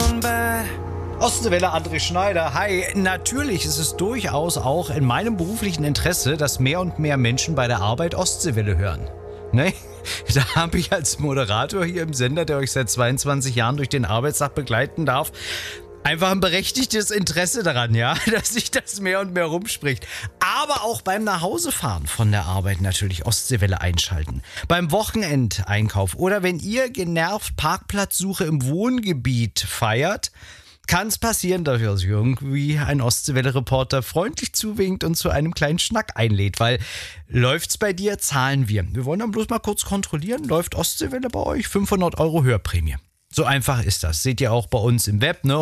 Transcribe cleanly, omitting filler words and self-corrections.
Ostseewelle, André Schneider. Hi, natürlich ist es durchaus auch in meinem beruflichen Interesse, dass mehr und mehr Menschen bei der Arbeit Ostseewelle hören. Ne? Da habe ich als Moderator hier im Sender, der euch seit 22 Jahren durch den Arbeitstag begleiten darf, einfach ein berechtigtes Interesse daran, ja, dass sich das mehr und mehr rumspricht. Aber auch beim Nachhausefahren von der Arbeit natürlich Ostseewelle einschalten. Beim Wochenendeinkauf oder wenn ihr genervt Parkplatzsuche im Wohngebiet feiert, kann es passieren, dass euch irgendwie ein Ostseewelle-Reporter freundlich zuwinkt und zu einem kleinen Schnack einlädt, weil läuft's bei dir, zahlen wir. Wir wollen dann bloß mal kurz kontrollieren, läuft Ostseewelle bei euch? 500 € Hörprämie. So einfach ist das. Seht ihr auch bei uns im Web, ne?